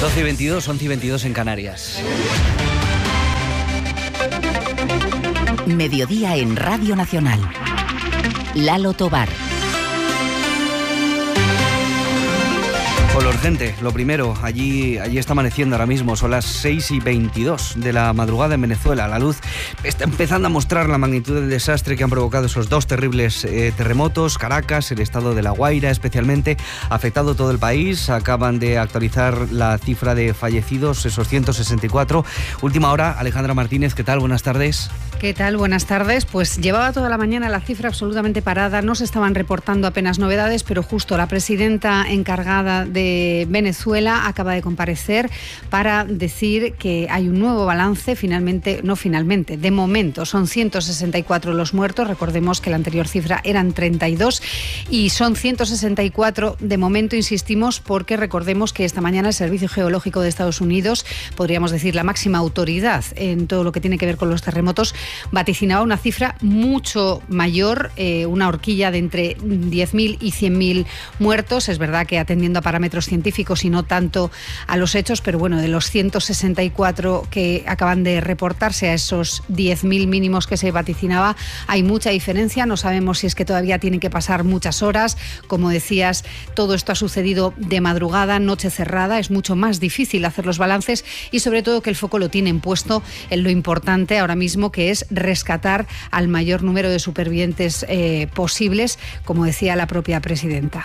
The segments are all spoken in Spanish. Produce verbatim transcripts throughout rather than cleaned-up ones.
doce y veintidós, once y veintidós en Canarias. Mediodía en Radio Nacional. Lalo Tobar. Con lo urgente, lo primero, allí, allí está amaneciendo ahora mismo, son las seis y veintidós de la madrugada en Venezuela. La luz está empezando a mostrar la magnitud del desastre que han provocado esos dos terribles eh, terremotos. Caracas, el estado de La Guaira especialmente, ha afectado todo el país. Acaban de actualizar la cifra de fallecidos, esos ciento sesenta y cuatro. Última hora, Alejandra Martínez, ¿qué tal? Buenas tardes. ¿Qué tal? Buenas tardes. Pues llevaba toda la mañana la cifra absolutamente parada, no se estaban reportando apenas novedades, pero justo la presidenta encargada de Venezuela acaba de comparecer para decir que hay un nuevo balance, finalmente, no finalmente, de momento son ciento sesenta y cuatro los muertos, recordemos que la anterior cifra eran treinta y dos y son ciento sesenta y cuatro de momento, insistimos, porque recordemos que esta mañana el Servicio Geológico de Estados Unidos, podríamos decir la máxima autoridad en todo lo que tiene que ver con los terremotos, vaticinaba una cifra mucho mayor, eh, una horquilla de entre diez mil y cien mil muertos. Es verdad que atendiendo a parámetros científicos y no tanto a los hechos, pero bueno, de los ciento sesenta y cuatro que acaban de reportarse a esos diez mil mínimos que se vaticinaba, hay mucha diferencia. No sabemos si es que todavía tienen que pasar muchas horas. Como decías, todo esto ha sucedido de madrugada, noche cerrada, es mucho más difícil hacer los balances y sobre todo que el foco lo tienen puesto en lo importante ahora mismo, que es rescatar al mayor número de supervivientes eh, posibles, como decía la propia presidenta.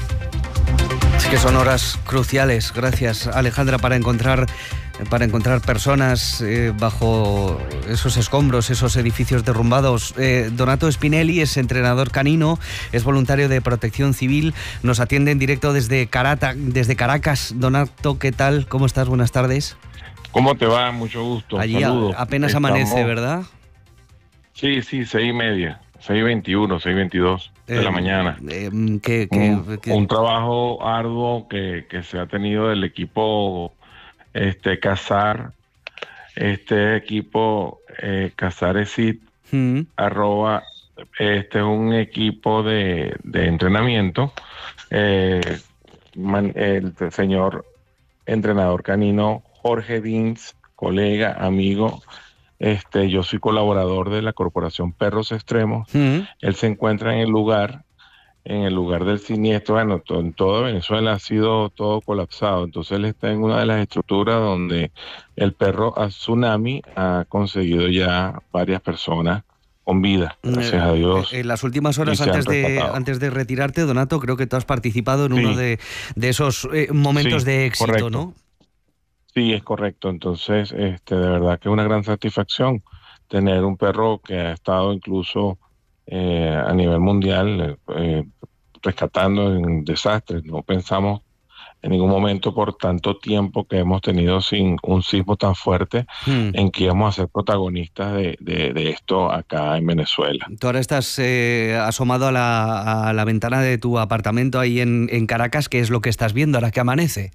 Es que son horas cruciales, gracias Alejandra, para encontrar, para encontrar personas eh, bajo esos escombros, esos edificios derrumbados. Eh, Donato Spinelli es entrenador canino, es voluntario de Protección Civil, nos atiende en directo desde, Carata, desde Caracas. Donato, ¿qué tal? ¿Cómo estás? Buenas tardes. ¿Cómo te va? Mucho gusto. Allí a, apenas Estamos... amanece, ¿verdad? Sí, sí, seis y media, seis veintiuno, seis veintidós de eh, la mañana. Eh, ¿qué, qué, un, qué? un trabajo arduo que, que se ha tenido del equipo este, Cazar, este equipo eh, Cazar Exit, mm. arroba, este es un equipo de, de entrenamiento, eh, man, el señor entrenador canino Jorge Dins, colega, amigo. Este, yo soy colaborador de la Corporación Perros Extremos. Uh-huh. Él se encuentra en el lugar, en el lugar del siniestro. Bueno, to- en todo Venezuela ha sido todo colapsado. Entonces él está en una de las estructuras donde el perro a tsunami ha conseguido ya varias personas con vida, gracias eh, a Dios. En las últimas horas antes de, antes de retirarte, Donato, creo que tú has participado en sí. uno de, de esos eh, momentos sí, de éxito, correcto. ¿no? Sí, es correcto. Entonces, este, de verdad que es una gran satisfacción tener un perro que ha estado incluso eh, a nivel mundial eh, rescatando en desastres. No pensamos en ningún momento por tanto tiempo que hemos tenido sin un sismo tan fuerte hmm. en que íbamos a ser protagonistas de, de, de esto acá en Venezuela. Tú ahora estás eh, asomado a la, a la ventana de tu apartamento ahí en, en Caracas. ¿Qué es lo que estás viendo ahora que amanece?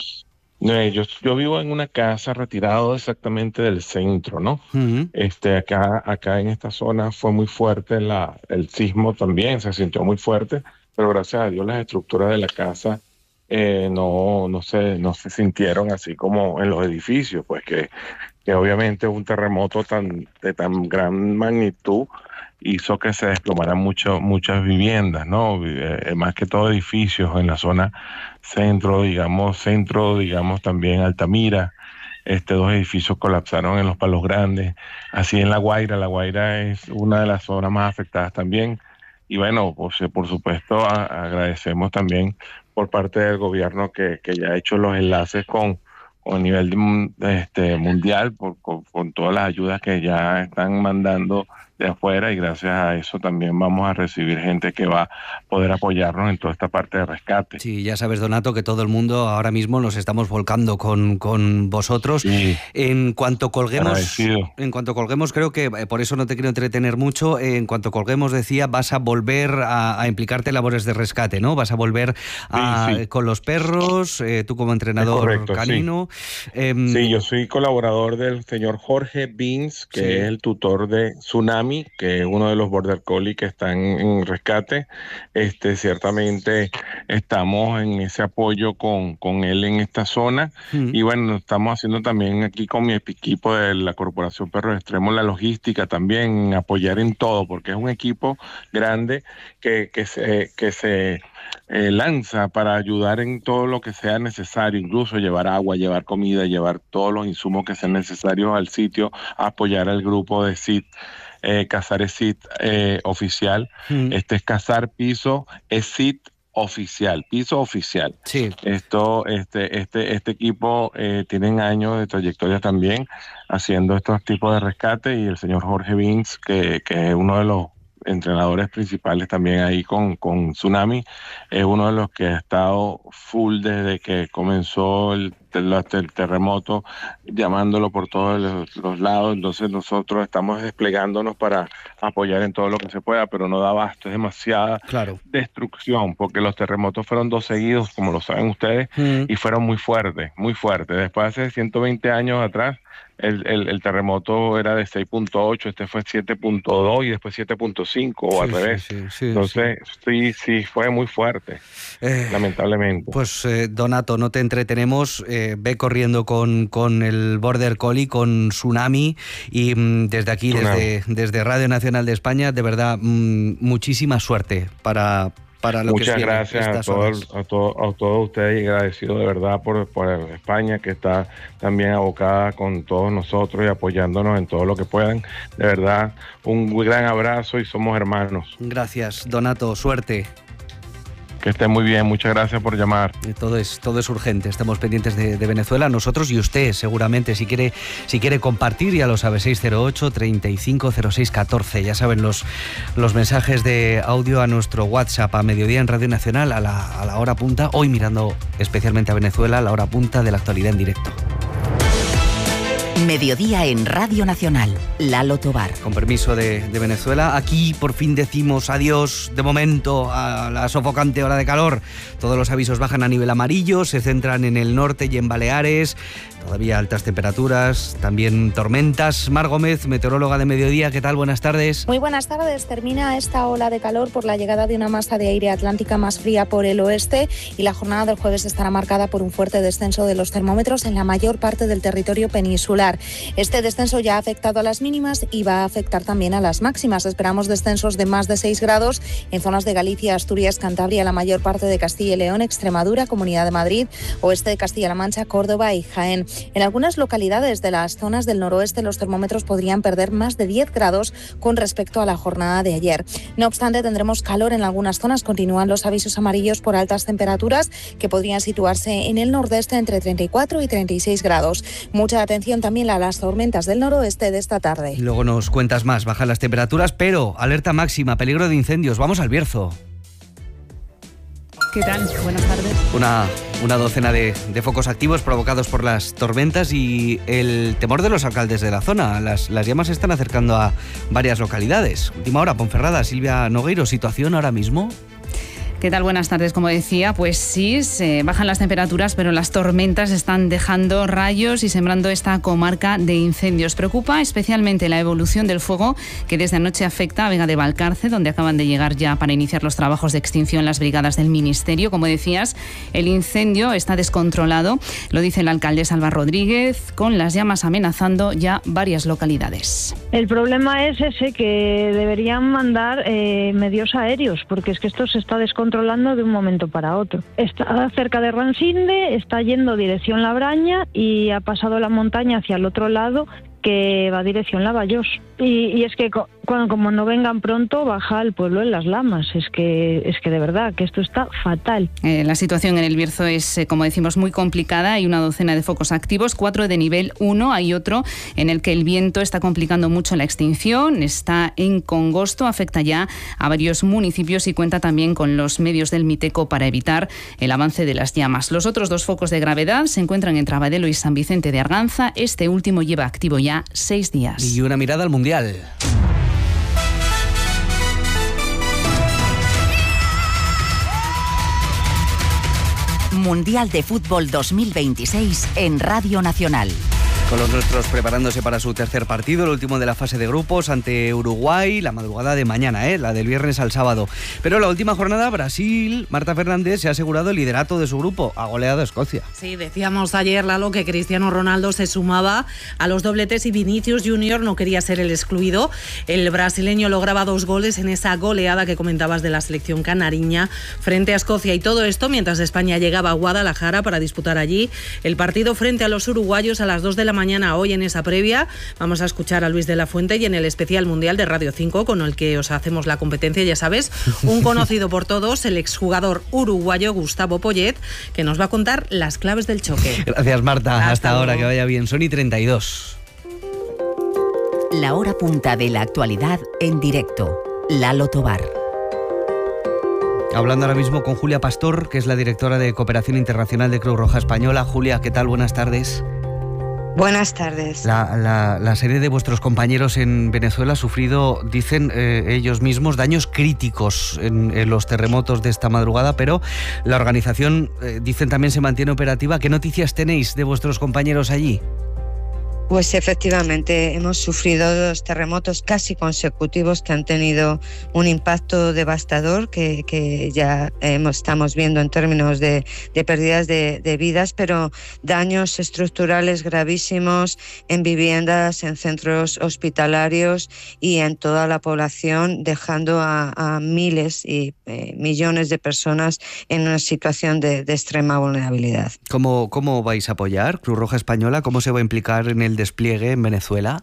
Yo, yo vivo en una casa retirado exactamente del centro, ¿no? Uh-huh. Este, acá, acá en esta zona fue muy fuerte la, el sismo también, se sintió muy fuerte, pero gracias a Dios las estructuras de la casa eh, no, no, se, no se sintieron así como en los edificios, pues que, que obviamente un terremoto tan, de tan gran magnitud hizo que se desplomaran mucho, muchas viviendas, ¿no? Eh, más que todo edificios en la zona centro, digamos, centro, digamos también Altamira. Este, dos edificios colapsaron en los Palos Grandes, así en La Guaira. La Guaira es una de las zonas más afectadas también. Y bueno, pues, por supuesto, a, agradecemos también por parte del gobierno que, que ya ha hecho los enlaces con, con nivel de, este, mundial, por, con, con todas las ayudas que ya están mandando de afuera, y gracias a eso también vamos a recibir gente que va a poder apoyarnos en toda esta parte de rescate. Sí, ya sabes, Donato, que todo el mundo ahora mismo nos estamos volcando con, con vosotros. Sí, en cuanto colguemos, agradecido. En cuanto colguemos, creo que por eso no te quiero entretener mucho, en cuanto colguemos, decía, vas a volver a, a implicarte en labores de rescate, ¿no? Vas a volver a, sí, sí. con los perros, eh, tú como entrenador correcto, canino. Sí. Eh, sí, yo soy colaborador del señor Jorge Dins, que sí. es el tutor de Tsunami Tsunami, que es uno de los Border Collie que están en rescate. Este, ciertamente estamos en ese apoyo con, con él en esta zona. Mm. Y bueno, lo estamos haciendo también aquí con mi equipo de la Corporación Perros Extremos, la logística también, apoyar en todo, porque es un equipo grande que, que se... Que se Eh, lanza para ayudar en todo lo que sea necesario, incluso llevar agua, llevar comida, llevar todos los insumos que sean necesarios al sitio, apoyar al grupo de S I T, eh, Cazar es S I T eh, oficial. Mm. Este es Cazar Piso, es S I T oficial, piso oficial. Sí. Esto, este, este, este equipo eh, tienen años de trayectoria también haciendo estos tipos de rescate, y el señor Jorge Vince, que, que es uno de los entrenadores principales también ahí con, con Tsunami, es uno de los que ha estado full desde que comenzó el, el, el terremoto, llamándolo por todos los, los lados. Entonces nosotros estamos desplegándonos para apoyar en todo lo que se pueda, pero no da abasto, es demasiada claro. destrucción, porque los terremotos fueron dos seguidos, como lo saben ustedes, mm. y fueron muy fuertes, muy fuertes. Después, hace ciento veinte años atrás, El, el, el terremoto era de seis punto ocho, este fue siete punto dos y después siete punto cinco, o sí, al revés. Sí, sí, sí, Entonces, sí. sí, sí, fue muy fuerte, eh, lamentablemente. Pues, eh, Donato, no te entretenemos, eh, ve corriendo con, con el Border Collie, con Tsunami, y mm, desde aquí, desde, desde Radio Nacional de España, de verdad, mm, muchísima suerte para... Para lo Muchas que gracias a todos, a, todo, a todos ustedes, y agradecido de verdad por, por España, que está también abocada con todos nosotros y apoyándonos en todo lo que puedan. De verdad, un gran abrazo y somos hermanos. Gracias, Donato, suerte. Que estén muy bien, muchas gracias por llamar. Todo es, todo es urgente, estamos pendientes de, de Venezuela, nosotros y usted seguramente, si quiere, si quiere compartir, ya lo sabe, seis cero ocho, treinta y cinco cero seis catorce, ya saben los, los mensajes de audio a nuestro WhatsApp a mediodía en Radio Nacional, a la, a la hora punta, hoy mirando especialmente a Venezuela, a la hora punta de la actualidad en directo. Mediodía en Radio Nacional, Lalo Tobar. Con permiso de, de Venezuela, aquí por fin decimos adiós de momento a la sofocante hora de calor. Todos los avisos bajan a nivel amarillo, se centran en el norte y en Baleares. Todavía altas temperaturas, también tormentas. Mar Gómez, meteoróloga de Mediodía, ¿qué tal? Buenas tardes. Muy buenas tardes. Termina esta ola de calor por la llegada de una masa de aire atlántica más fría por el oeste, y la jornada del jueves estará marcada por un fuerte descenso de los termómetros en la mayor parte del territorio peninsular. Este descenso ya ha afectado a las mínimas y va a afectar también a las máximas. Esperamos descensos de más de seis grados en zonas de Galicia, Asturias, Cantabria, la mayor parte de Castilla y León, Extremadura, Comunidad de Madrid, oeste de Castilla-La Mancha, Córdoba y Jaén. En algunas localidades de las zonas del noroeste los termómetros podrían perder más de diez grados con respecto a la jornada de ayer. No obstante, tendremos calor en algunas zonas. Continúan los avisos amarillos por altas temperaturas que podrían situarse en el nordeste entre treinta y cuatro y treinta y seis grados. Mucha atención también a las tormentas del noroeste de esta tarde. Luego nos cuentas más, bajan las temperaturas, pero alerta máxima, peligro de incendios. Vamos al Bierzo. ¿Qué tal? Buenas tardes. Una, una docena de, de focos activos provocados por las tormentas y el temor de los alcaldes de la zona. Las, las llamas se están acercando a varias localidades. Última hora, Ponferrada. Silvia Nogueiro, ¿situación ahora mismo? ¿Qué tal? Buenas tardes. Como decía, pues sí, se bajan las temperaturas, pero las tormentas están dejando rayos y sembrando esta comarca de incendios. Preocupa especialmente la evolución del fuego que desde anoche afecta a Vega de Valcarce, donde acaban de llegar ya para iniciar los trabajos de extinción las brigadas del Ministerio. Como decías, el incendio está descontrolado, lo dice la alcaldesa Alba Rodríguez, con las llamas amenazando ya varias localidades. El problema es ese, que deberían mandar eh, medios aéreos, porque es que esto se está descontrolando controlando de un momento para otro. Está cerca de Ransinde, está yendo dirección Labraña y ha pasado la montaña hacia el otro lado, que va dirección Lavallós. Y, y es que co- cuando como no vengan pronto, baja el pueblo en las lamas. Es que es que de verdad que esto está fatal. Eh, la situación en el Bierzo es, eh, como decimos, muy complicada. Hay una docena de focos activos, cuatro de nivel uno. Hay otro en el que el viento está complicando mucho la extinción. Está en Congosto, afecta ya a varios municipios y cuenta también con los medios del Miteco para evitar el avance de las llamas. Los otros dos focos de gravedad se encuentran en Trabadelo y San Vicente de Arganza. Este último lleva activo ya seis días. Y una mirada al Mundial. Mundial de Fútbol dos mil veintiséis en Radio Nacional. Con los nuestros preparándose para su tercer partido, el último de la fase de grupos ante Uruguay, la madrugada de mañana, ¿eh? La del viernes al sábado. Pero la última jornada, Brasil, Marta Fernández se ha asegurado el liderato de su grupo, ha goleado a Escocia. Sí, decíamos ayer, Lalo, que Cristiano Ronaldo se sumaba a los dobletes y Vinicius Junior no quería ser el excluido. El brasileño lograba dos goles en esa goleada que comentabas de la selección canariña frente a Escocia, y todo esto mientras España llegaba a Guadalajara para disputar allí el partido frente a los uruguayos a las dos de la mañana. Hoy en esa previa vamos a escuchar a Luis de la Fuente y en el especial mundial de Radio cinco con el que os hacemos la competencia, ya sabes, un conocido por todos, el exjugador uruguayo Gustavo Poyet, que nos va a contar las claves del choque. Gracias, Marta. Hasta, Hasta ahora, que vaya bien. Son y treinta y dos. La hora punta de la actualidad en directo. Lalo Tobar. Hablando ahora mismo con Julia Pastor, que es la directora de Cooperación Internacional de Cruz Roja Española. Julia, ¿qué tal? Buenas tardes. Buenas tardes. La, la, la serie de vuestros compañeros en Venezuela ha sufrido, dicen eh, ellos mismos, daños críticos en, en los terremotos de esta madrugada, pero la organización, eh, dicen, también se mantiene operativa. ¿Qué noticias tenéis de vuestros compañeros allí? Pues efectivamente hemos sufrido dos terremotos casi consecutivos que han tenido un impacto devastador que, que ya hemos, estamos viendo en términos de, de pérdidas de, de vidas, pero daños estructurales gravísimos en viviendas, en centros hospitalarios y en toda la población, dejando a, a miles y eh, millones de personas en una situación de, de extrema vulnerabilidad. ¿Cómo, ¿Cómo vais a apoyar Cruz Roja Española? ¿Cómo se va a implicar en el despliegue en Venezuela?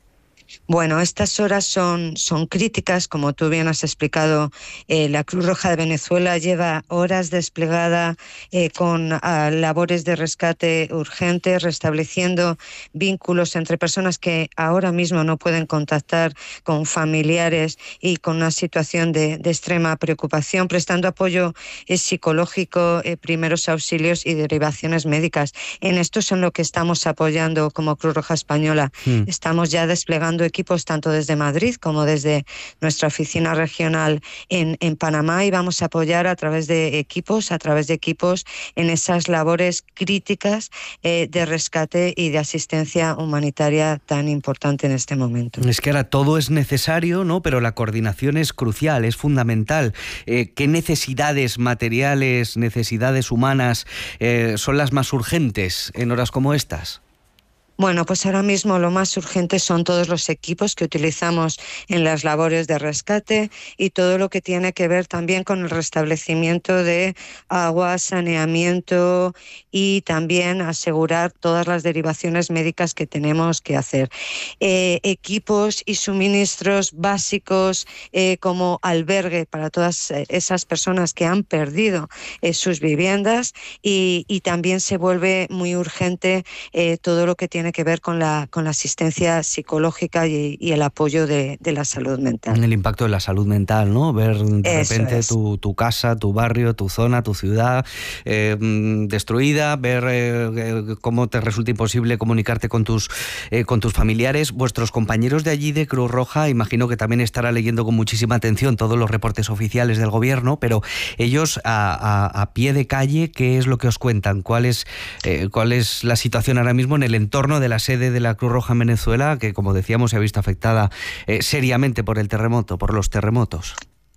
Bueno, estas horas son, son críticas, como tú bien has explicado. Eh, la Cruz Roja de Venezuela lleva horas desplegada eh, con uh, labores de rescate urgente, restableciendo vínculos entre personas que ahora mismo no pueden contactar con familiares y con una situación de, de extrema preocupación, prestando apoyo eh, psicológico, eh, primeros auxilios y derivaciones médicas. En esto es en lo que estamos apoyando como Cruz Roja Española. Mm. Estamos ya desplegando equipos tanto desde Madrid como desde nuestra oficina regional en, en Panamá, y vamos a apoyar a través de equipos, a través de equipos en esas labores críticas eh, de rescate y de asistencia humanitaria tan importante en este momento. Es que ahora todo es necesario, ¿no? Pero la coordinación es crucial, es fundamental. Eh, ¿Qué necesidades materiales, necesidades humanas eh, son las más urgentes en horas como estas? Bueno, pues ahora mismo lo más urgente son todos los equipos que utilizamos en las labores de rescate y todo lo que tiene que ver también con el restablecimiento de agua, saneamiento y también asegurar todas las derivaciones médicas que tenemos que hacer. Eh, equipos y suministros básicos eh, como albergue para todas esas personas que han perdido eh, sus viviendas, y, y también se vuelve muy urgente eh, todo lo que tiene que ver con la, con la asistencia psicológica y, y el apoyo de, de la salud mental. El impacto de la salud mental, ¿no? Ver de Eso repente es. tu, tu casa, tu barrio, tu zona, tu ciudad eh, destruida, ver eh, cómo te resulta imposible comunicarte con tus, eh, con tus familiares. Vuestros compañeros de allí de Cruz Roja, imagino que también estará leyendo con muchísima atención todos los reportes oficiales del gobierno, pero ellos a, a, a pie de calle, ¿qué es lo que os cuentan? ¿Cuál es, eh, cuál es la situación ahora mismo en el entorno de la sede de la Cruz Roja en Venezuela, que, como decíamos, se ha visto afectada eh, seriamente por el terremoto, por los terremotos?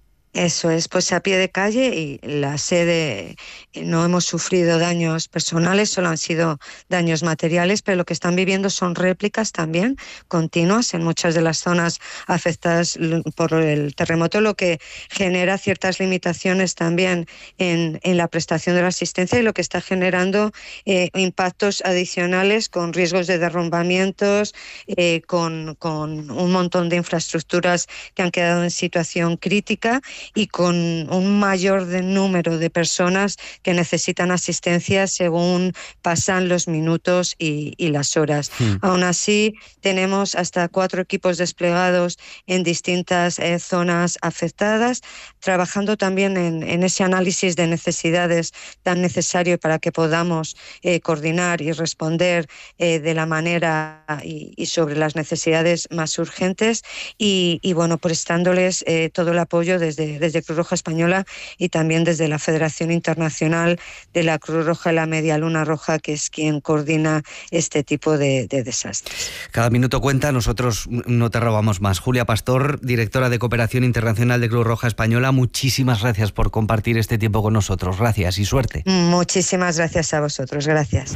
Eso es, pues a pie de calle, y la sede no hemos sufrido daños personales, solo han sido daños materiales, pero lo que están viviendo son réplicas también continuas en muchas de las zonas afectadas por el terremoto, lo que genera ciertas limitaciones también en, en la prestación de la asistencia, y lo que está generando eh, impactos adicionales con riesgos de derrumbamientos, eh, con, con un montón de infraestructuras que han quedado en situación crítica, y con un mayor de número de personas que necesitan asistencia según pasan los minutos y, y las horas. Mm. Aún así, tenemos hasta cuatro equipos desplegados en distintas eh, zonas afectadas, trabajando también en, en ese análisis de necesidades tan necesario para que podamos eh, coordinar y responder eh, de la manera y, y sobre las necesidades más urgentes, y, y bueno, prestándoles eh, todo el apoyo desde desde, desde Cruz Roja Española y también desde la Federación Internacional de la Cruz Roja y la Media Luna Roja, que es quien coordina este tipo de, de desastres. Cada minuto cuenta, nosotros no te robamos más. Julia Pastor, directora de Cooperación Internacional de Cruz Roja Española, muchísimas gracias por compartir este tiempo con nosotros. Gracias y suerte. Muchísimas gracias a vosotros. Gracias.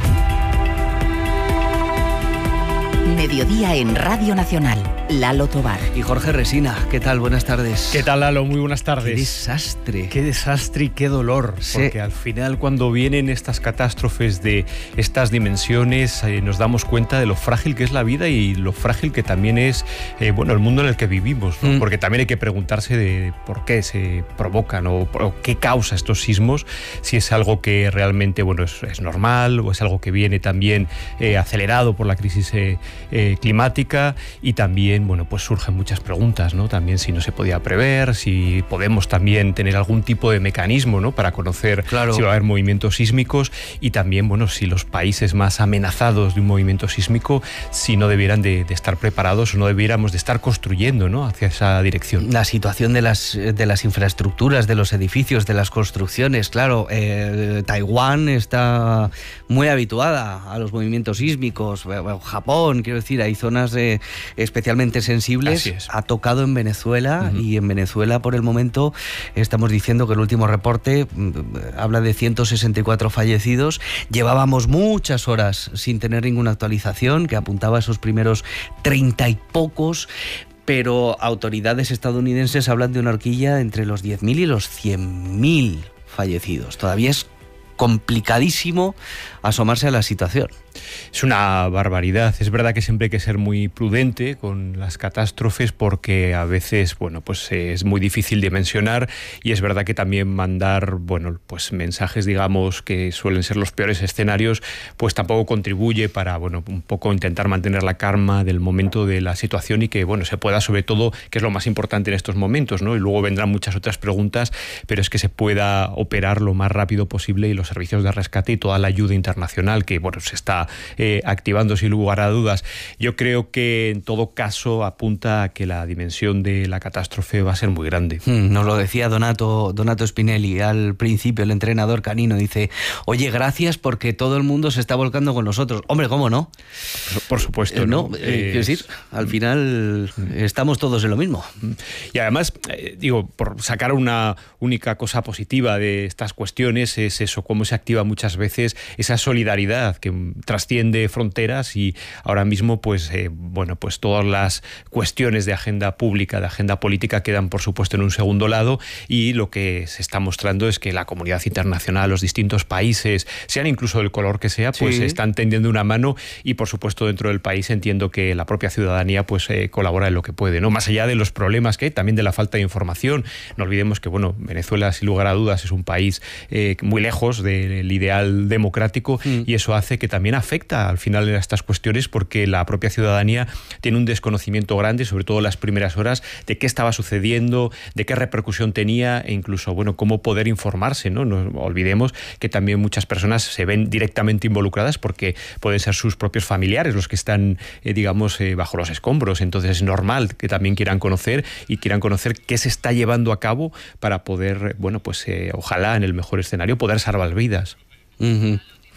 Mediodía en Radio Nacional. Lalo Tobar. Y Jorge Resina, ¿qué tal? Buenas tardes. ¿Qué tal, Lalo? Muy buenas tardes. Qué desastre. Qué desastre y qué dolor. Sí. Porque al final, cuando vienen estas catástrofes de estas dimensiones, eh, nos damos cuenta de lo frágil que es la vida y lo frágil que también es eh, bueno, el mundo en el que vivimos, ¿no? Mm. Porque también hay que preguntarse de por qué se provocan o, o qué causa estos sismos, si es algo que realmente bueno, es, es normal o es algo que viene también eh, acelerado por la crisis eh, eh, climática, y también bueno, pues surgen muchas preguntas, ¿no? También si no se podía prever, si podemos también tener algún tipo de mecanismo, ¿no? Para conocer claro. si va a haber movimientos sísmicos, y también, bueno, si los países más amenazados de un movimiento sísmico, si no debieran de, de estar preparados o no debiéramos de estar construyendo, ¿no? Hacia esa dirección. La situación de las, de las infraestructuras, de los edificios, de las construcciones, claro, eh, Taiwán está muy habituada a los movimientos sísmicos, Japón, quiero decir, hay zonas eh, especialmente sensibles. Ha tocado en Venezuela, uh-huh. y en Venezuela por el momento estamos diciendo que el último reporte habla de ciento sesenta y cuatro fallecidos. Llevábamos muchas horas sin tener ninguna actualización que apuntaba a esos primeros treinta y pocos, pero autoridades estadounidenses hablan de una horquilla entre los diez mil y los cien mil fallecidos. Todavía es complicadísimo asomarse a la situación. Es una barbaridad. Es verdad que siempre hay que ser muy prudente con las catástrofes porque a veces, bueno, pues es muy difícil dimensionar, y es verdad que también mandar, bueno, pues mensajes, digamos, que suelen ser los peores escenarios, pues tampoco contribuye para, bueno, un poco intentar mantener la calma del momento de la situación y que, bueno, se pueda, sobre todo, que es lo más importante en estos momentos, ¿no? Y luego vendrán muchas otras preguntas, pero es que se pueda operar lo más rápido posible, y los servicios de rescate y toda la ayuda internacional que, bueno, se está Eh, activando sin lugar a dudas. Yo creo que en todo caso apunta a que la dimensión de la catástrofe va a ser muy grande. Mm, nos lo decía Donato, Donato Spinelli al principio, el entrenador canino, dice, oye, gracias porque todo el mundo se está volcando con nosotros. Hombre, ¿cómo no? Por, por supuesto. Eh, no, ¿no? Eh, es decir, al final estamos todos en lo mismo. Y además, eh, digo, por sacar una única cosa positiva de estas cuestiones es eso, cómo se activa muchas veces esa solidaridad que trasciende fronteras, y ahora mismo pues eh, bueno, pues todas las cuestiones de agenda pública, de agenda política quedan por supuesto en un segundo lado, y lo que se está mostrando es que la comunidad internacional, los distintos países, sean incluso del color que sea, pues sí. están tendiendo una mano, y por supuesto dentro del país entiendo que la propia ciudadanía pues eh, colabora en lo que puede, ¿no? Más allá de los problemas que hay, también de la falta de información. No olvidemos que bueno, Venezuela sin lugar a dudas es un país eh, muy lejos del ideal democrático, mm. y eso hace que también afecta al final en estas cuestiones, porque la propia ciudadanía tiene un desconocimiento grande, sobre todo en las primeras horas, de qué estaba sucediendo, de qué repercusión tenía, e incluso bueno, cómo poder informarse, ¿no? No olvidemos que también muchas personas se ven directamente involucradas porque pueden ser sus propios familiares los que están, eh, digamos, eh, bajo los escombros. Entonces es normal que también quieran conocer y quieran conocer qué se está llevando a cabo para poder, bueno, pues eh, ojalá en el mejor escenario poder salvar vidas. Uh-huh.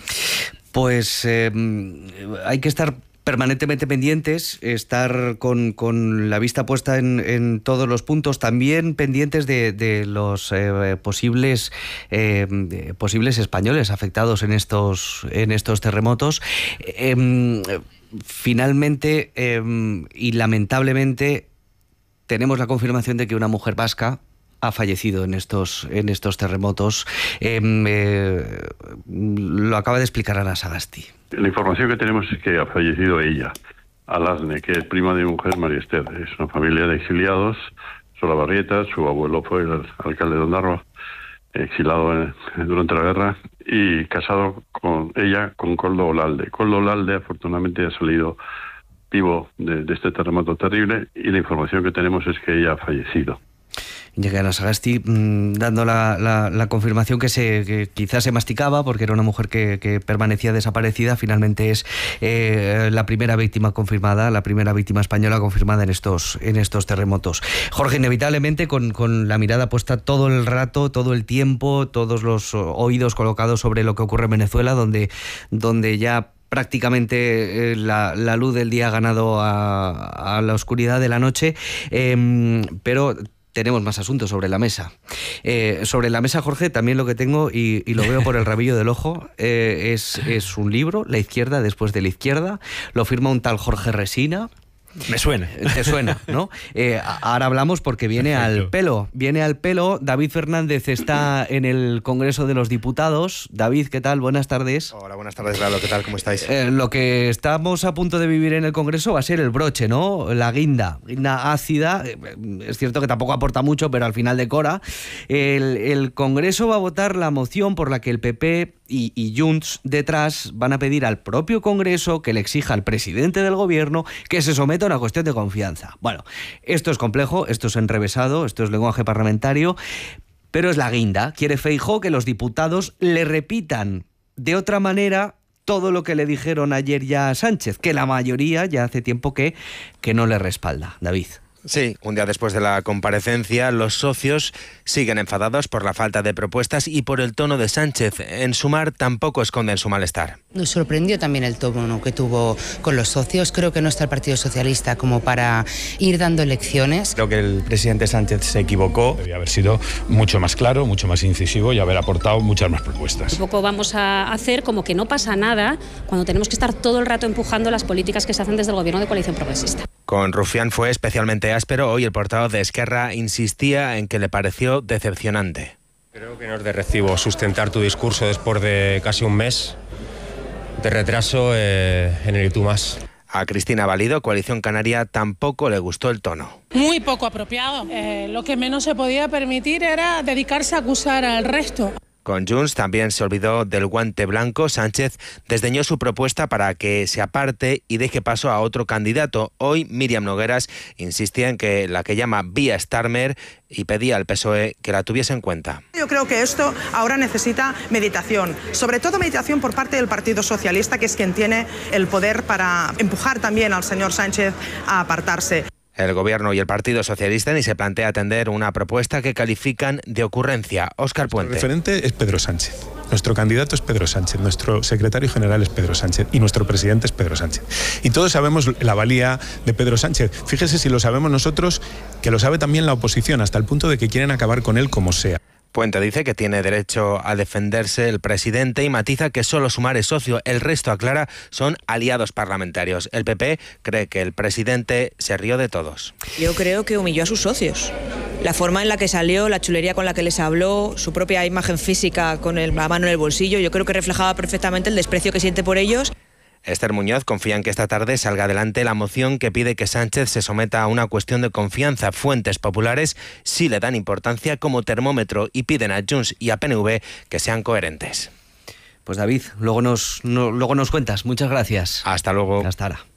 Pues eh, hay que estar permanentemente pendientes, estar con, con la vista puesta en, en todos los puntos, también pendientes de, de los eh, posibles eh, de posibles españoles afectados en estos en estos terremotos. Eh, finalmente eh, y lamentablemente tenemos la confirmación de que una mujer vasca ha fallecido en estos en estos terremotos. Eh, eh, lo acaba de explicar Ana Sagasti. La información que tenemos es que ha fallecido ella, Alasne, que es prima de mi mujer, María Esther. Es una familia de exiliados, Solabarrieta, su abuelo fue el alcalde de Ondarroa, exilado en, durante la guerra, y casado con ella con Koldo Olalde. Koldo Olalde afortunadamente ha salido vivo de, de este terremoto terrible, y la información que tenemos es que ella ha fallecido. Iñaki Anasagasti, mmm, dando la, la, la confirmación que, se, que quizás se masticaba porque era una mujer que, que permanecía desaparecida. Finalmente es eh, la primera víctima confirmada, la primera víctima española confirmada en estos, en estos terremotos. Jorge, inevitablemente con, con la mirada puesta todo el rato, todo el tiempo, todos los oídos colocados sobre lo que ocurre en Venezuela, donde, donde ya prácticamente eh, la, la luz del día ha ganado a, a la oscuridad de la noche, eh, pero tenemos más asuntos sobre la mesa. Eh, sobre la mesa, Jorge, también lo que tengo, y, y lo veo por el rabillo del ojo, eh, es, es un libro, La izquierda después de la izquierda, lo firma un tal Jorge Resina. Me suena. Te suena, ¿no? Eh, ahora hablamos porque viene Perfecto. al pelo. Viene al pelo. David Fernández está en el Congreso de los Diputados. David, ¿qué tal? Buenas tardes. Hola, buenas tardes, Lalo. ¿Qué tal? ¿Cómo estáis? Eh, lo que estamos a punto de vivir en el Congreso va a ser el broche, ¿no? La guinda. Guinda ácida. Es cierto que tampoco aporta mucho, pero al final decora. El, el Congreso va a votar la moción por la que el P P y, y Junts detrás van a pedir al propio Congreso que le exija al presidente del Gobierno que se someta a una cuestión de confianza. Bueno, esto es complejo, esto es enrevesado, esto es lenguaje parlamentario, pero es la guinda. Quiere Feijóo que los diputados le repitan de otra manera todo lo que le dijeron ayer ya a Sánchez, que la mayoría ya hace tiempo que, que no le respalda. David. Sí, un día después de la comparecencia, los socios siguen enfadados por la falta de propuestas y por el tono de Sánchez. En Sumar tampoco esconden su malestar. Nos sorprendió también el tono que tuvo con los socios. Creo que no está el Partido Socialista como para ir dando lecciones. Creo que el presidente Sánchez se equivocó. Debía haber sido mucho más claro, mucho más incisivo y haber aportado muchas más propuestas. Un poco vamos a hacer como que no pasa nada cuando tenemos que estar todo el rato empujando las políticas que se hacen desde el Gobierno de Coalición Progresista. Con Rufián fue especialmente áspero. Hoy el portavoz de Esquerra insistía en que le pareció decepcionante. Creo que no es de recibo sustentar tu discurso después de casi un mes de retraso eh, en el Y Tú Más. A Cristina Valido, Coalición Canaria, tampoco le gustó el tono. Muy poco apropiado. Eh, lo que menos se podía permitir era dedicarse a acusar al resto. Con Junts también se olvidó del guante blanco. Sánchez desdeñó su propuesta para que se aparte y deje paso a otro candidato. Hoy Míriam Nogueras insistía en que la que llama vía Starmer y pedía al P S O E que la tuviese en cuenta. Yo creo que esto ahora necesita meditación, sobre todo meditación por parte del Partido Socialista, que es quien tiene el poder para empujar también al señor Sánchez a apartarse. El Gobierno y el Partido Socialista ni se plantea atender una propuesta que califican de ocurrencia. Óscar Puente. El referente es Pedro Sánchez. Nuestro candidato es Pedro Sánchez, nuestro secretario general es Pedro Sánchez y nuestro presidente es Pedro Sánchez. Y todos sabemos la valía de Pedro Sánchez. Fíjese si lo sabemos nosotros, que lo sabe también la oposición, hasta el punto de que quieren acabar con él como sea. Puente dice que tiene derecho a defenderse el presidente y matiza que solo Sumar es socio. El resto, aclara, son aliados parlamentarios. El P P cree que el presidente se rió de todos. Yo creo que humilló a sus socios. La forma en la que salió, la chulería con la que les habló, su propia imagen física con el, la mano en el bolsillo, yo creo que reflejaba perfectamente el desprecio que siente por ellos. Esther Muñoz confía en que esta tarde salga adelante la moción que pide que Sánchez se someta a una cuestión de confianza. Fuentes populares sí le dan importancia como termómetro y piden a Junts y a P N V que sean coherentes. Pues David, luego nos, no, luego nos cuentas. Muchas gracias. Hasta luego. Hasta ahora.